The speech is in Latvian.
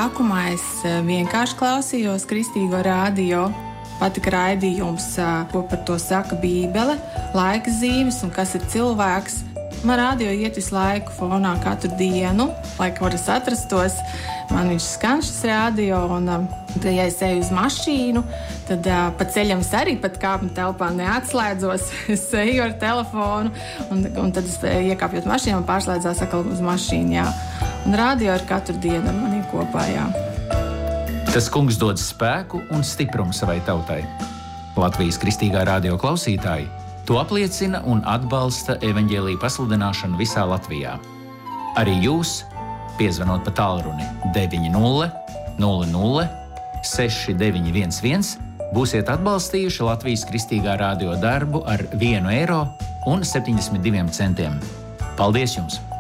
Sākumā es vienkārši klausījos Kristīgo radio. Patika raidījums, ko par to saka Bībele, laika zīmes un kas ir cilvēks. Man radio iet visu laiku fonā katru dienu, lai kur es atrastos. Man viņš skan šis radio, un tad, ja es eju uz mašīnu, tad pa ceļam es arī pat kāpņu telpā neatslēdzos. Es eju ar telefonu, un tad es iekāpjot mašīnu un pārslēdzās atkal uz mašīnu, jā. Un radio ir katru dienu ar maniem kopā, jā. Tas kungs dod spēku un stiprumu savai tautai. Latvijas Kristīgā radio klausītāji to apliecina un atbalsta evaņģēlija pasludināšanu visā Latvijā. Arī jūs, piezvanot pa tālruni 900 00 6911, būsiet atbalstījuši Latvijas Kristīgā radio darbu ar 1,72 eiro. Paldies jums!